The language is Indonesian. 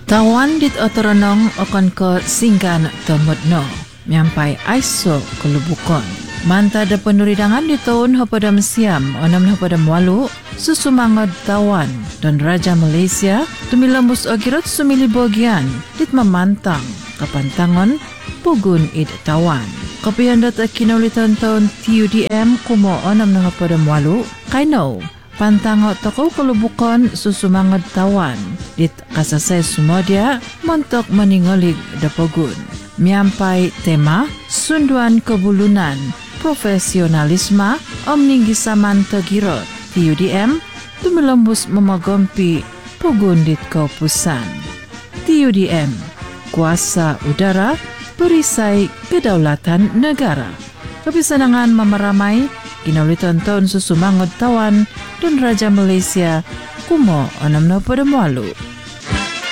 Tawan dit otoronong akan ke singgan temedno nyampai aiso kelubukon. Manta da penuridangan di tahun hapadam siam onam hapadam walu susumangod tawan dan Raja Malaysia demi lembus ogirot sumili bagian dit memantang kapantangon pugun id tawan. Kapian data kinaulitan tahun TUDM kumo onam hapadam walu kaino pantango toko kelubukon susumangod tawan dit kasasay sumodia montok meningolig dapogun. Miampai tema sunduan kebulunan profesionalisme omninggisaman tegirot TUDM tumelembus memagompi pugundit kaupusan. TUDM kuasa udara perisai kedaulatan negara. Kebisanangan memeramai kinaulitan tahun susumangod tawan dan Raja Malaysia kumo onam no pada malu.